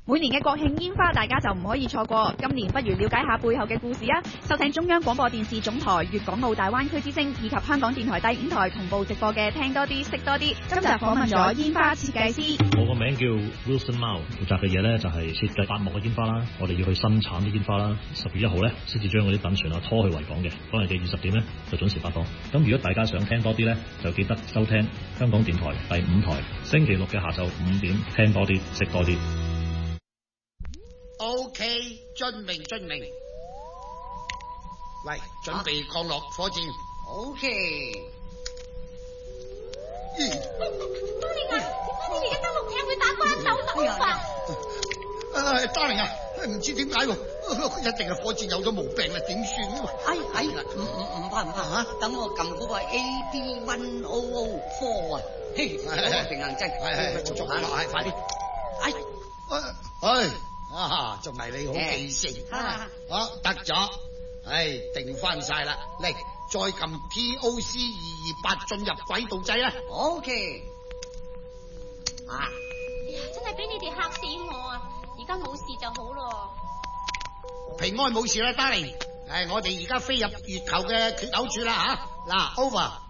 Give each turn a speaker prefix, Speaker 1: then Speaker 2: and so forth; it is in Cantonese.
Speaker 1: 每年嘅國慶煙花，大家就唔可以錯過。今年不如了解下背後嘅故事啊！收聽中央廣播電視總台粵港澳大灣區之聲以及香港電台第5台同步直播嘅聽多啲識多啲。今日訪問咗煙花設計師。
Speaker 2: 我個名叫 Wilson Mao， 負責嘅嘢咧就係設計8幕嘅煙花啦。我哋要去生產啲煙花啦。10月1號咧先至將嗰啲躉船拖去維港嘅。當日嘅20點咧就準時發放。咁如果大家想聽多啲咧，就記得收聽香港電台第5台，星期六嘅下晝5點聽多啲識多啲。
Speaker 3: OK， 遵命。喂，準備降落火箭。
Speaker 4: OK。
Speaker 5: 達令啊，點解你哋嘅登陸艇會打關鬥突啊？
Speaker 3: 達令啊，唔知點解喎，一定係火箭有咗毛病啦，點算啊？
Speaker 4: 唔怕吓，等我撳嗰個 AB1004啊，嘿，嗰個平衡掣，
Speaker 3: 係，做下落，快啲。仲係你好記性，好得咗，定翻晒啦，嚟再撳 TOC228進入軌道掣啦。
Speaker 4: OK。
Speaker 5: 哎呀，真係俾你哋嚇死我啊！而家冇事就好咯。
Speaker 3: 平安冇事啦，達令。我哋而家飛入月球嘅缺口處啦吓，嗱 over。